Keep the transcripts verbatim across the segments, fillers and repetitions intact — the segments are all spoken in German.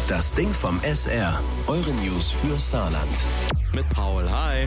Das Ding vom S R. Eure News für Saarland. Mit Paul, hi.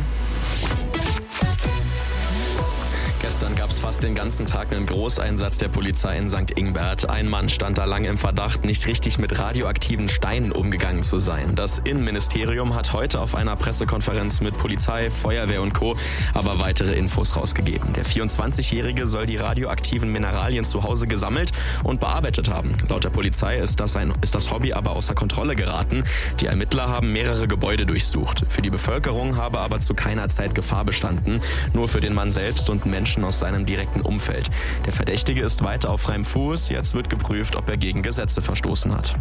Gestern gab es fast den ganzen Tag einen Großeinsatz der Polizei in Sankt Ingbert. Ein Mann stand da lange im Verdacht, nicht richtig mit radioaktiven Steinen umgegangen zu sein. Das Innenministerium hat heute auf einer Pressekonferenz mit Polizei, Feuerwehr und Co. aber weitere Infos rausgegeben. Der vierundzwanzigjährige soll die radioaktiven Mineralien zu Hause gesammelt und bearbeitet haben. Laut der Polizei ist das, ein, ist das Hobby aber außer Kontrolle geraten. Die Ermittler haben mehrere Gebäude durchsucht. Für die Bevölkerung habe aber zu keiner Zeit Gefahr bestanden. Nur für den Mann selbst und Menschen aus seinem direkten Umfeld. Der Verdächtige ist weiter auf freiem Fuß. Jetzt wird geprüft, ob er gegen Gesetze verstoßen hat.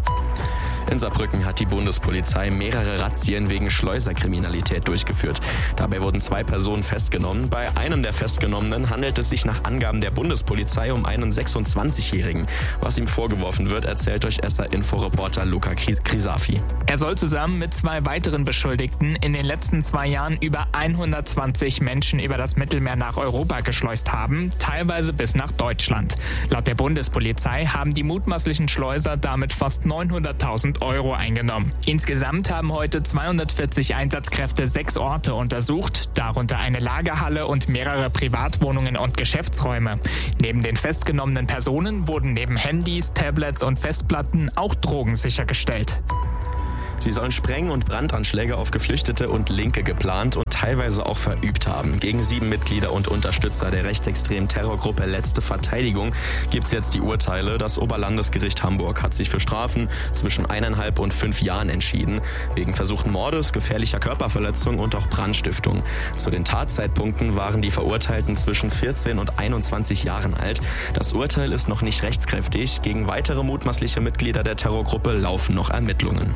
In Saarbrücken hat die Bundespolizei mehrere Razzien wegen Schleuserkriminalität durchgeführt. Dabei wurden zwei Personen festgenommen. Bei einem der Festgenommenen handelt es sich nach Angaben der Bundespolizei um einen sechsundzwanzigjährigen. Was ihm vorgeworfen wird, erzählt euch S R-Info-Reporter Luca Krisafi. Er soll zusammen mit zwei weiteren Beschuldigten in den letzten zwei Jahren über hundertzwanzig Menschen über das Mittelmeer nach Europa geschleust haben, teilweise bis nach Deutschland. Laut der Bundespolizei haben die mutmaßlichen Schleuser damit fast neunhunderttausend Euro eingenommen. Insgesamt haben heute zweihundertvierzig Einsatzkräfte sechs Orte untersucht, darunter eine Lagerhalle und mehrere Privatwohnungen und Geschäftsräume. Neben den festgenommenen Personen wurden neben Handys, Tablets und Festplatten auch Drogen sichergestellt. Sie sollen Spreng- und Brandanschläge auf Geflüchtete und Linke geplant und teilweise auch verübt haben. Gegen sieben Mitglieder und Unterstützer der rechtsextremen Terrorgruppe Letzte Verteidigung gibt es jetzt die Urteile. Das Oberlandesgericht Hamburg hat sich für Strafen zwischen eineinhalb und fünf Jahren entschieden. Wegen versuchten Mordes, gefährlicher Körperverletzung und auch Brandstiftung. Zu den Tatzeitpunkten waren die Verurteilten zwischen vierzehn und einundzwanzig Jahren alt. Das Urteil ist noch nicht rechtskräftig. Gegen weitere mutmaßliche Mitglieder der Terrorgruppe laufen noch Ermittlungen.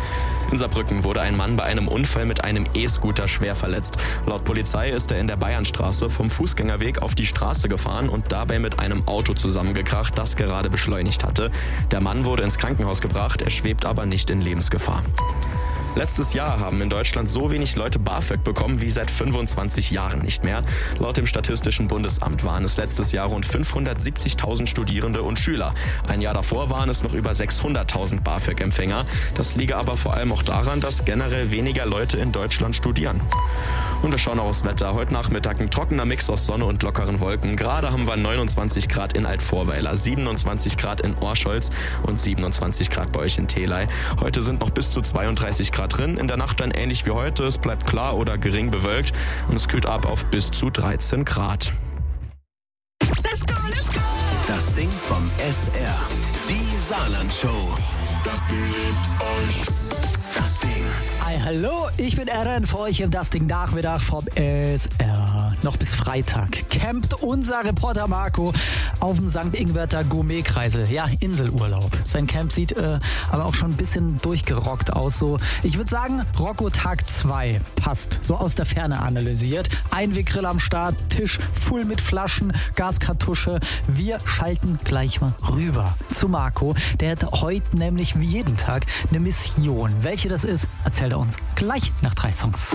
In Saarbrücken wurde ein Mann bei einem Unfall mit einem E-Scooter schwer verletzt. Laut Polizei ist er in der Bayernstraße vom Fußgängerweg auf die Straße gefahren und dabei mit einem Auto zusammengekracht, das gerade beschleunigt hatte. Der Mann wurde ins Krankenhaus gebracht, er schwebt aber nicht in Lebensgefahr. Letztes Jahr haben in Deutschland so wenig Leute BAföG bekommen wie seit fünfundzwanzig Jahren nicht mehr. Laut dem Statistischen Bundesamt waren es letztes Jahr rund fünfhundertsiebzigtausend Studierende und Schüler. Ein Jahr davor waren es noch über sechshunderttausend BAföG-Empfänger. Das liege aber vor allem auch daran, dass generell weniger Leute in Deutschland studieren. Und wir schauen auch aufs Wetter. Heute Nachmittag ein trockener Mix aus Sonne und lockeren Wolken. Gerade haben wir neunundzwanzig Grad in Altvorweiler, siebenundzwanzig Grad in Orscholz und siebenundzwanzig Grad bei euch in Theley. Heute sind noch bis zu zweiunddreißig Grad drin. In der Nacht dann ähnlich wie heute. Es bleibt klar oder gering bewölkt und es kühlt ab auf bis zu dreizehn Grad. Let's go, let's go. Das Ding vom S R. Die Saarland-Show. Das Ding liebt euch. Das Ding. Hi, hallo, ich bin Aaron für euch im Das Ding Nachmittag vom S R. Noch bis Freitag campt unser Reporter Marco auf dem Sankt Ingwerter Gourmetkreisel. Ja, Inselurlaub. Sein Camp sieht äh, aber auch schon ein bisschen durchgerockt aus. So, ich würde sagen, Rocco Tag zwei passt. So aus der Ferne analysiert. Einweggrill am Start, Tisch voll mit Flaschen, Gaskartusche. Wir schalten gleich mal rüber zu Marco. Der hat heute nämlich wie jeden Tag eine Mission. Welche das ist, erzählt er uns gleich nach drei Songs.